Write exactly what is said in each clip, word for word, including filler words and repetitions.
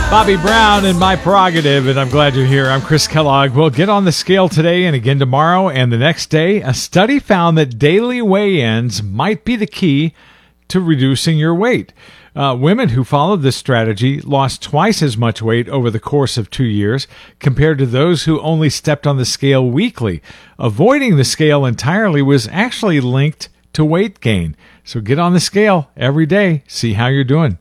Bobby Brown and My Prerogative, and I'm glad you're here. I'm Chris Kellogg. We'll get on the scale today and again tomorrow and the next day. A study found that daily weigh-ins might be the key to reducing your weight. Uh, women who followed this strategy lost twice as much weight over the course of two years compared to those who only stepped on the scale weekly. Avoiding the scale entirely was actually linked to weight gain. So get on the scale every day. See how you're doing.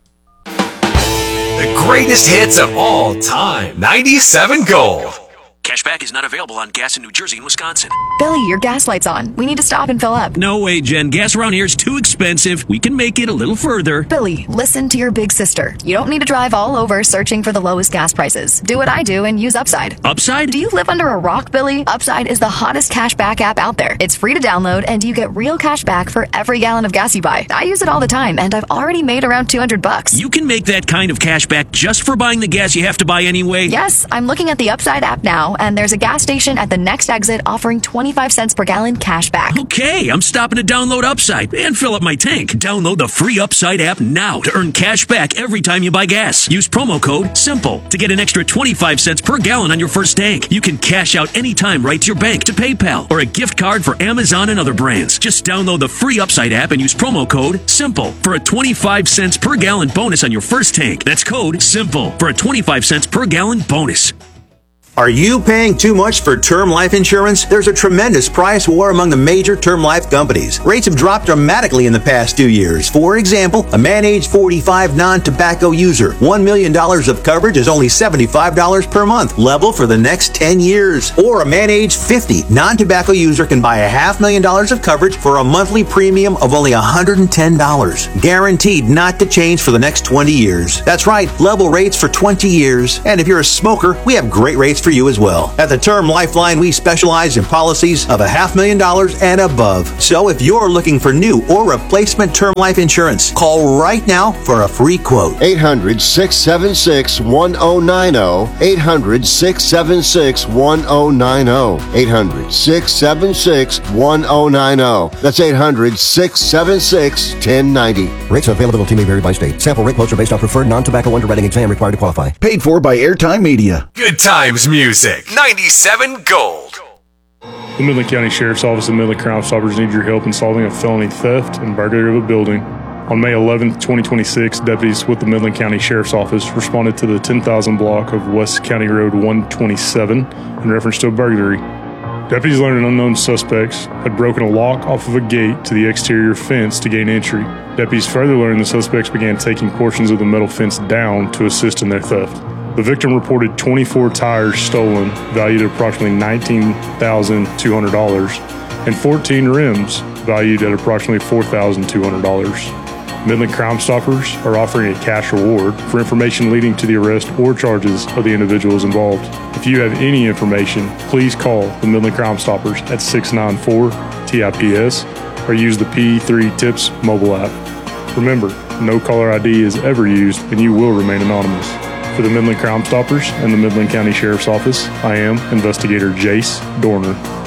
The greatest hits of all time. ninety-seven Gold. Cashback is not available on gas in New Jersey and Wisconsin. Billy, your gas light's on. We need to stop and fill up. No way, Jen. Gas around here is too expensive. We can make it a little further. Billy, listen to your big sister. You don't need to drive all over searching for the lowest gas prices. Do what I do and use Upside. Upside? Do you live under a rock, Billy? Upside is the hottest cashback app out there. It's free to download, and you get real cash back for every gallon of gas you buy. I use it all the time, and I've already made around two hundred bucks. You can make that kind of cash back just for buying the gas you have to buy anyway? Yes, I'm looking at the Upside app now, and there's a gas station at the next exit offering twenty-five cents per gallon cash back. Okay, I'm stopping to download Upside and fill up my tank. Download the free Upside app now to earn cash back every time you buy gas. Use promo code SIMPLE to get an extra twenty-five cents per gallon on your first tank. You can cash out anytime right to your bank, to PayPal, or a gift card for Amazon and other brands. Just download the free Upside app and use promo code SIMPLE for a twenty-five cents per gallon bonus on your first tank. That's code SIMPLE for a twenty-five cents per gallon bonus. Are you paying too much for term life insurance? There's a tremendous price war among the major term life companies. Rates have dropped dramatically in the past two years. For example, a man age forty-five non-tobacco user, one million dollars of coverage is only seventy-five dollars per month, level for the next ten years. Or a man age fifty non-tobacco user can buy a half million dollars of coverage for a monthly premium of only one hundred ten dollars. Guaranteed not to change for the next twenty years. That's right, level rates for twenty years. And if you're a smoker, we have great rates for you as well. At the Term Lifeline, we specialize in policies of a half million dollars and above. So if you're looking for new or replacement term life insurance, call right now for a free quote. eight hundred, six seven six, one oh nine oh. eight hundred, six seven six, one oh nine oh. eight hundred, six seven six, one oh nine oh. That's eight hundred, six seven six, one oh nine oh. Rates and availability may vary by state. Sample rate quotes are based on preferred non-tobacco underwriting exam required to qualify. Paid for by Airtime Media. Good times music. ninety-seven Gold. The Midland County Sheriff's Office and Midland Crime Stoppers need your help in solving a felony theft and burglary of a building. On May eleventh, twenty twenty-six, deputies with the Midland County Sheriff's Office responded to the ten thousand block of West County Road one twenty-seven in reference to a burglary. Deputies learned an unknown suspects had broken a lock off of a gate to the exterior fence to gain entry. Deputies further learned the suspects began taking portions of the metal fence down to assist in their theft. The victim reported twenty-four tires stolen, valued at approximately nineteen thousand two hundred dollars, and fourteen rims, valued at approximately four thousand two hundred dollars. Midland Crime Stoppers are offering a cash reward for information leading to the arrest or charges of the individuals involved. If you have any information, please call the Midland Crime Stoppers at six nine four T I P S or use the P three Tips mobile app. Remember, no caller I D is ever used and you will remain anonymous. For the Midland Crime Stoppers and the Midland County Sheriff's Office, I am Investigator Jace Dorner.